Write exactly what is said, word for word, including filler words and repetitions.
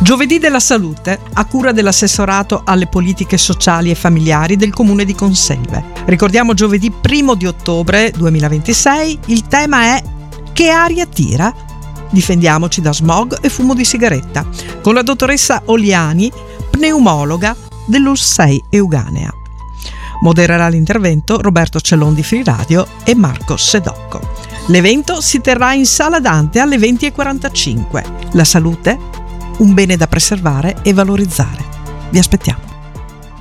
Giovedì della salute, a cura dell'assessorato alle politiche sociali e familiari del comune di Conselve. Ricordiamo giovedì primo di ottobre duemilaventisei, il tema è: che aria tira? Difendiamoci da smog e fumo di sigaretta, con la dottoressa Oliani, pneumologa dell'U L S S E I Euganea. Modererà l'intervento Roberto Cellon di Free Radio e Marco Sedocco. L'evento si terrà in Sala Dante alle venti e quarantacinque. La salute? Un bene da preservare e valorizzare. Vi aspettiamo.